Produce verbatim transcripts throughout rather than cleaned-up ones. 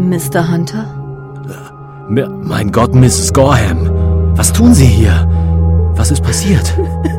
Mister Hunter? Mein Gott, Misses Gorham, was tun Sie hier? Was ist passiert?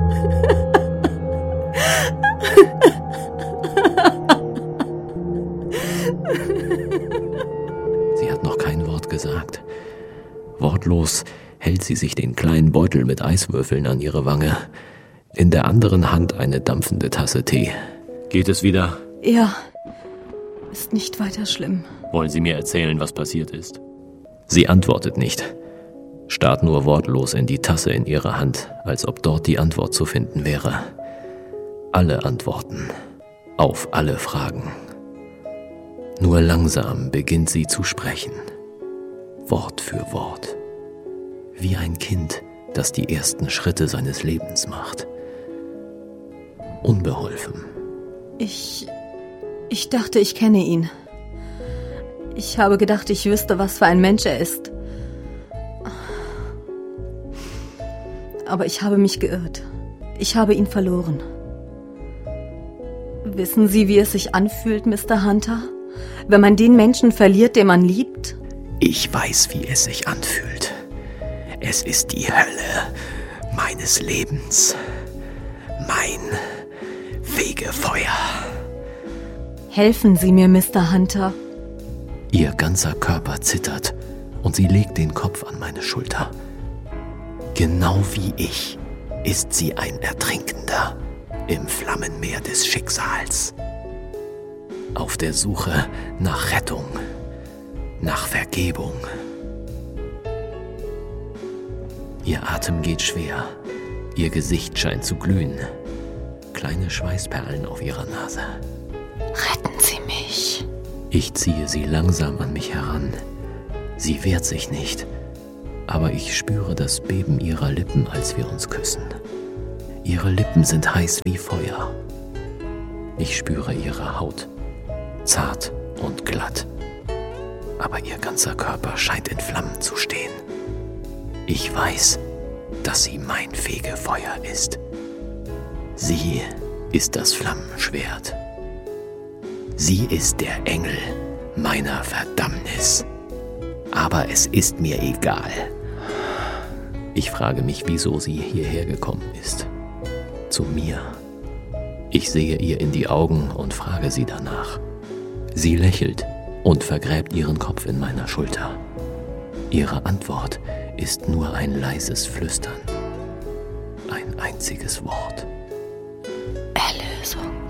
Sie hat noch kein Wort gesagt. Wortlos hält sie sich den kleinen Beutel mit Eiswürfeln an ihre Wange. In der anderen Hand eine dampfende Tasse Tee. Geht es wieder? Ja, ist nicht weiter schlimm. Wollen Sie mir erzählen, was passiert ist? Sie antwortet nicht, starrt nur wortlos in die Tasse in ihrer Hand, als ob dort die Antwort zu finden wäre. Alle Antworten, auf alle Fragen. Nur langsam beginnt sie zu sprechen, Wort für Wort, wie ein Kind, das die ersten Schritte seines Lebens macht. Unbeholfen. Ich... ich dachte, ich kenne ihn. Ich habe gedacht, ich wüsste, was für ein Mensch er ist. Aber ich habe mich geirrt. Ich habe ihn verloren. Wissen Sie, wie es sich anfühlt, Mister Hunter? Wenn man den Menschen verliert, den man liebt? Ich weiß, wie es sich anfühlt. Es ist die Hölle meines Lebens. Mein Fegefeuer. Helfen Sie mir, Mister Hunter. Ihr ganzer Körper zittert und sie legt den Kopf an meine Schulter. Genau wie ich ist sie ein Ertrinkender im Flammenmeer des Schicksals. Auf der Suche nach Rettung, nach Vergebung. Ihr Atem geht schwer, ihr Gesicht scheint zu glühen. Kleine Schweißperlen auf ihrer Nase. Retten Sie mich. Ich ziehe sie langsam an mich heran. Sie wehrt sich nicht, aber ich spüre das Beben ihrer Lippen, als wir uns küssen. Ihre Lippen sind heiß wie Feuer. Ich spüre ihre Haut, zart und glatt, aber ihr ganzer Körper scheint in Flammen zu stehen. Ich weiß, dass sie mein Fegefeuer ist. Sie ist das Flammenschwert. Sie ist der Engel meiner Verdammnis. Aber es ist mir egal. Ich frage mich, wieso sie hierher gekommen ist. Zu mir. Ich sehe ihr in die Augen und frage sie danach. Sie lächelt und vergräbt ihren Kopf in meiner Schulter. Ihre Antwort ist nur ein leises Flüstern. Ein einziges Wort. Erlösung.